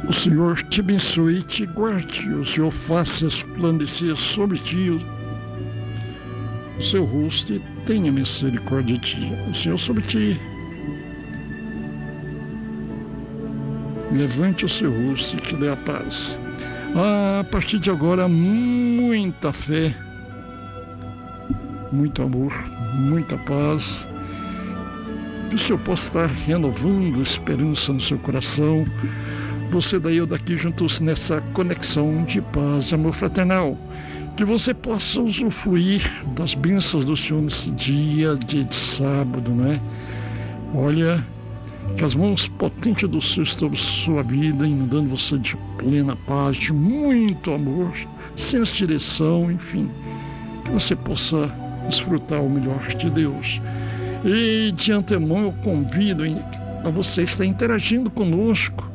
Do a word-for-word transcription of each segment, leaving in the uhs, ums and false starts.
O Senhor te abençoe e te guarde. O Senhor faça resplandecer sobre ti o seu rosto e tenha misericórdia de ti. O Senhor sobre ti levante o seu rosto e te dê a paz. A partir de agora, muita fé, muito amor, muita paz. Que o Senhor possa estar renovando a esperança no seu coração. Você daí ou daqui juntos nessa conexão de paz e amor fraternal. Que você possa usufruir das bênçãos do Senhor nesse dia, dia de sábado, não é? Olha, que as mãos potentes do Senhor estão sobre sua vida, inundando você de plena paz, de muito amor, senso de direção, enfim. Que você possa desfrutar o melhor de Deus. E de antemão eu convido a você estar interagindo conosco,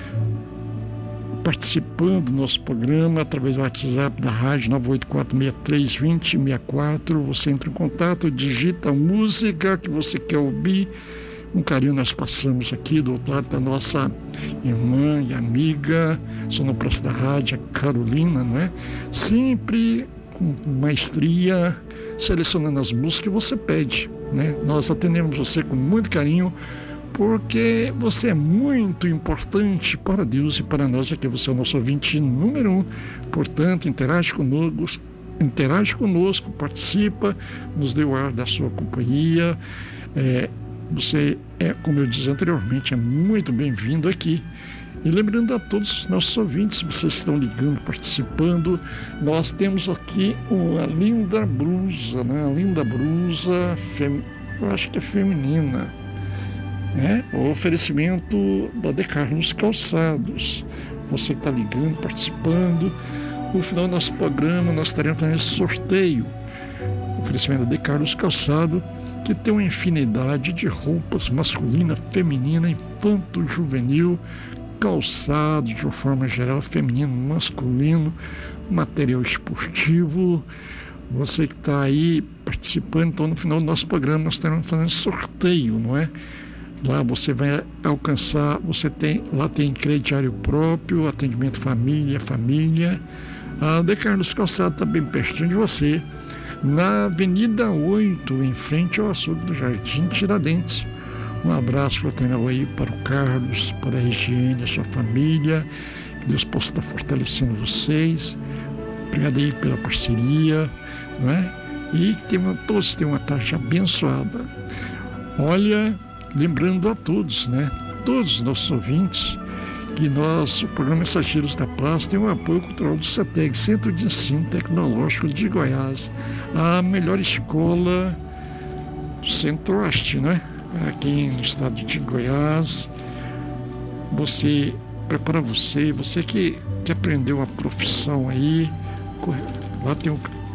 participando do nosso programa através do WhatsApp da rádio nove oito quatro seis três dois zero seis quatro. Você entra em contato, digita a música que você quer ouvir. Com carinho nós passamos aqui do outro lado da nossa irmã e amiga sonoplasta da rádio, a Carolina, não é? Sempre com maestria, selecionando as músicas que você pede, né? Nós atendemos você com muito carinho, porque você é muito importante para Deus e para nós aqui. Você é o nosso ouvinte número um. Portanto, interage conosco, interage conosco, participa, nos dê o ar da sua companhia. É, você é, como eu disse anteriormente, é muito bem-vindo aqui. E lembrando a todos os nossos ouvintes, vocês que estão ligando, participando, nós temos aqui uma linda blusa, né? Uma linda blusa, fem... eu acho que é feminina, né? O oferecimento da De Carlos Calçados. Você que está ligando, participando, no final do nosso programa nós estaremos fazendo esse sorteio. O oferecimento da De Carlos Calçado, que tem uma infinidade de roupas masculina, feminina, infanto, juvenil, calçado de uma forma geral, feminino, masculino, material esportivo. Você que está aí participando, então no final do nosso programa nós estaremos fazendo sorteio, não é? Lá você vai alcançar, você tem, lá tem crediário próprio, atendimento família, família. A De Carlos Calçado está bem pertinho de você, na Avenida oito, em frente ao açude do Jardim Tiradentes. Um abraço fraternal aí para o Carlos, para a Regiane, a sua família. Que Deus possa estar fortalecendo vocês. Obrigado aí pela parceria, não é? E que tenham, todos tenham uma tarde abençoada. Olha, lembrando a todos, né? Todos os nossos ouvintes, que nós, o programa Mensageiros da Paz, tem o apoio cultural do CETEG, Centro de Ensino Tecnológico de Goiás, a melhor escola do Centro-Oeste, né? Aqui no estado de Goiás. Você, prepara você, você que, que aprendeu a profissão aí, lá tem um,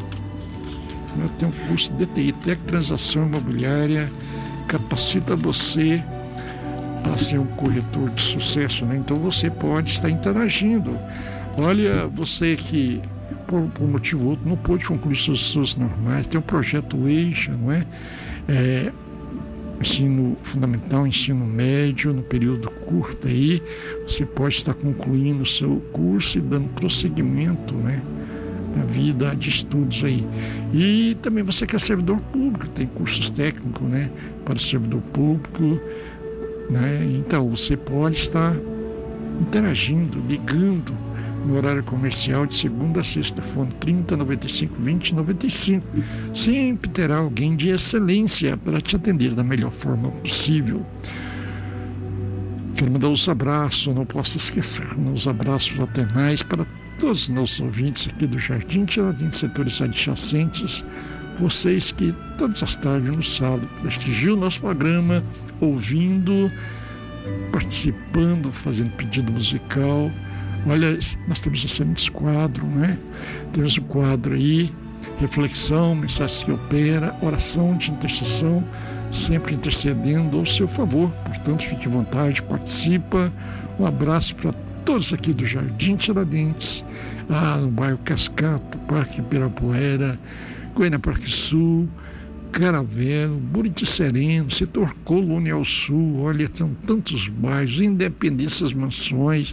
lá tem um curso de D T I, Tec Transação Imobiliária, capacita você a ser um corretor de sucesso, né? Então você pode estar interagindo. Olha, você que por, por motivo ou outro não pôde concluir seus estudos normais, tem o projeto EIJA, não é? É ensino fundamental, ensino médio, no período curto aí, você pode estar concluindo o seu curso e dando prosseguimento, né, na vida de estudos aí. E também você que é servidor público, tem cursos técnicos, né, para servidor público, né? Então você pode estar interagindo, ligando no horário comercial de segunda a sexta, fone trinta, noventa e cinco, vinte, noventa e cinco. Sempre terá alguém de excelência para te atender da melhor forma possível. Quero mandar os abraços, não posso esquecer, os abraços fraternais para todos os nossos ouvintes aqui do Jardim Tiradentes, setores adjacentes, vocês que todas as tardes no sábado prestigiam o nosso programa, ouvindo, participando, fazendo pedido musical. Olha, nós temos excelentes quadros, né? Temos o um quadro aí, reflexão, mensagem que opera, oração de intercessão, sempre intercedendo ao seu favor. Portanto, fique à vontade, participa. Um abraço para todos aqui do Jardim Tiradentes, ah, no bairro Cascata, Parque Ibirapuera, Goiânia Parque Sul, Caravelo, Buriti Sereno, setor Colonial Sul. Olha, são tantos bairros, Independências Mansões,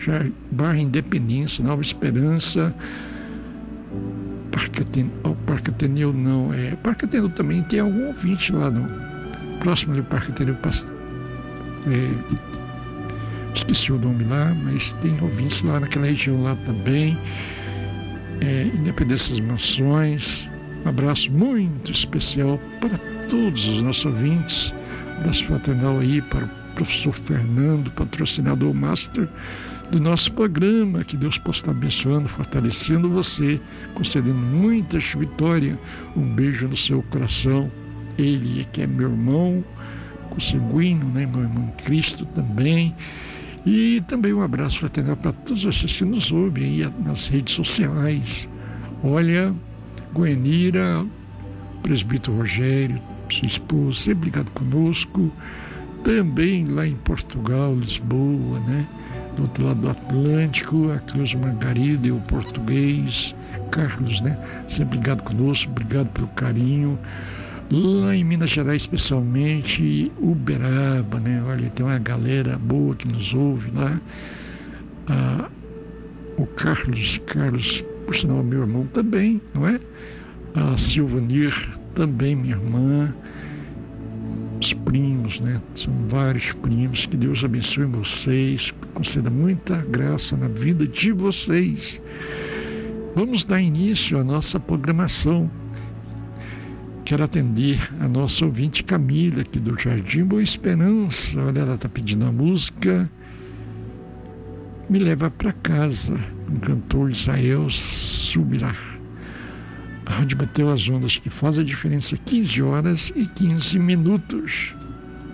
Barra Independência, Nova Esperança, Parque Ateneu, oh, Parque Ateneu não, é, Parque Ateneu também tem algum ouvinte lá no próximo do Parque Ateneu, é, esqueci o nome lá, mas tem ouvintes lá naquela região lá também, é, Independência das Mansões. Um abraço muito especial para todos os nossos ouvintes, um abraço fraternal aí para o professor Fernando, patrocinador master do nosso programa. Que Deus possa estar abençoando, fortalecendo você, concedendo muita vitória. Um beijo no seu coração. Ele que é meu irmão consanguíneo, né? Meu irmão em Cristo também. E também um abraço fraternal para todos vocês que nos ouvem aí nas redes sociais. Olha, Goianira, presbítero Rogério, sua esposa, sempre ligado conosco. Também lá em Portugal, Lisboa, né? Do outro lado do Atlântico, a Cleusa Margarida e o português Carlos, né? Sempre ligado conosco, obrigado pelo carinho. Lá em Minas Gerais, especialmente, Uberaba, né? Olha, tem uma galera boa que nos ouve lá. Ah, o Carlos, Carlos, por sinal, meu irmão também, não é? A Silvanir, também minha irmã. Os primos, né? São vários primos. Que Deus abençoe vocês, conceda muita graça na vida de vocês. Vamos dar início à nossa programação. Quero atender a nossa ouvinte Camila, aqui do Jardim Boa Esperança. Olha, ela está pedindo a música Me Leva Pra Casa, um cantor Israel Subirá. A Rádio bateu as ondas que faz a diferença, quinze horas e quinze minutos.